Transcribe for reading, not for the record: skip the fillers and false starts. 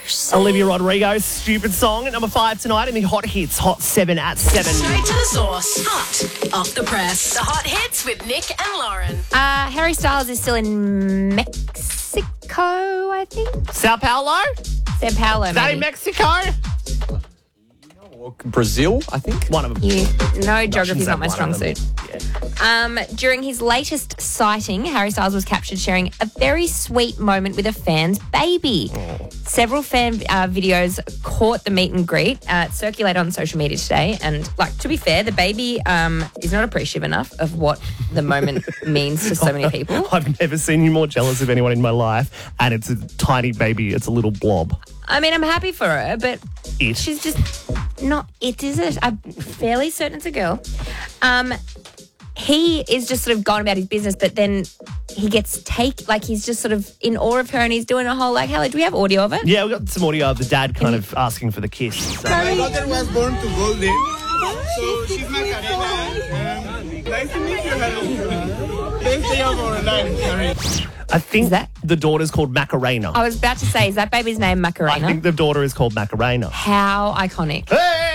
universe. Olivia Rodrigo, Stupid Song at number 5 tonight in the Hot Hits, Hot 7 at 7. Straight to the source. Hot off the press. The Hot Hits with Nick and Lauren. Harry Styles is still in Mexico, I think. Sao Paulo? Sao Paulo, Is that maybe. in Mexico? Brazil, I think. One of them. No, geography's not my strong one of them. suit. During his latest sighting, Harry Styles was captured sharing a very sweet moment with a fan's baby. Several fan videos caught the meet and greet, circulated on social media today. And, to be fair, the baby is not appreciative enough of what the moment means to so many people. I've never seen you more jealous of anyone in my life, and it's a tiny baby. It's a little blob. I mean, I'm happy for her, but It. she's just not it, is it? I'm fairly certain it's a girl. He is just sort of gone about his business, but then he gets he's just sort of in awe of her, and he's doing a whole hello, do we have audio of it? Yeah, we got some audio of the dad kind of asking for the kiss. So. My daughter was born to Golden, so she's Macarena. Nice to meet you, hello. Best day of our life, Harry. I think Is that- the daughter's called Macarena. I was about to say, is that baby's name I Macarena? think the daughter is called Macarena. How iconic. Hey!